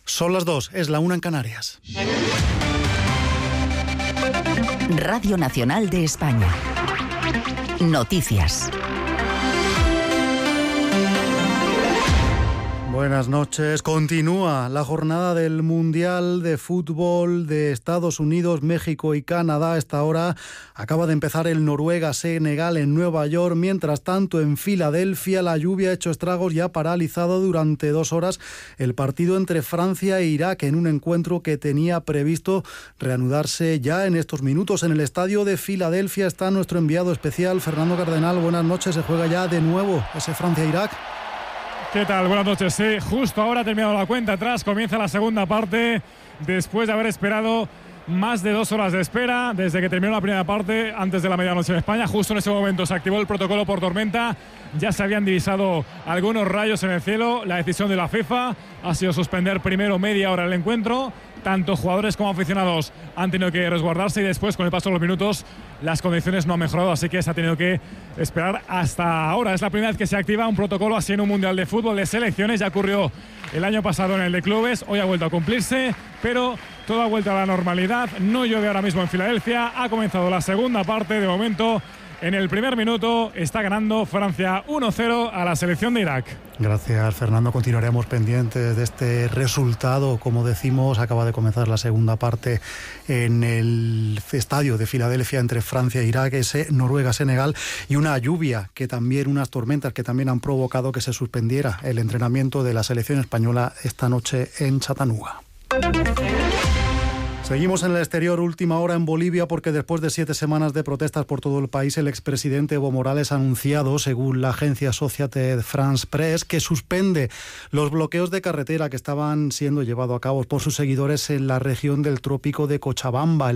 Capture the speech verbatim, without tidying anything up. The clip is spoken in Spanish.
Son las dos, es la una en Canarias. Radio Nacional de España. Noticias. Buenas noches. Continúa la jornada del Mundial de Fútbol de Estados Unidos, México y Canadá. A esta hora acaba de empezar el Noruega-Senegal en Nueva York. Mientras tanto, en Filadelfia, la lluvia ha hecho estragos y ha paralizado durante dos horas el partido entre Francia e Irak en un encuentro que tenía previsto reanudarse ya en estos minutos. En el estadio de Filadelfia está nuestro enviado especial, Fernando Cardenal. Buenas noches. Se juega ya de nuevo ese Francia-Irak. ¿Qué tal? Buenas noches. Sí, justo ahora ha terminado la cuenta atrás, comienza la segunda parte, después de haber esperado más de dos horas de espera, desde que terminó la primera parte, antes de la medianoche en España. Justo en ese momento se activó el protocolo por tormenta, ya se habían divisado algunos rayos en el cielo. La decisión de la FIFA ha sido suspender primero media hora el encuentro. Tanto jugadores como aficionados han tenido que resguardarse y después, con el paso de los minutos, las condiciones no han mejorado, así que se ha tenido que esperar hasta ahora. Es la primera vez que se activa un protocolo así en un Mundial de Fútbol de selecciones. Ya ocurrió el año pasado en el de clubes, hoy ha vuelto a cumplirse, pero todo ha vuelto a la normalidad. No llueve ahora mismo en Filadelfia, ha comenzado la segunda parte. De momento, en el primer minuto, está ganando Francia uno cero a la selección de Irak. Gracias, Fernando. Continuaremos pendientes de este resultado. Como decimos, acaba de comenzar la segunda parte en el estadio de Filadelfia entre Francia e Irak, ese Noruega-Senegal, y una lluvia que también, unas tormentas que también han provocado que se suspendiera el entrenamiento de la selección española esta noche en Chattanooga. Seguimos en el exterior, última hora en Bolivia, porque después de siete semanas de protestas por todo el país, el expresidente Evo Morales ha anunciado, según la agencia Associated France Press, que suspende los bloqueos de carretera que estaban siendo llevados a cabo por sus seguidores en la región del trópico de Cochabamba.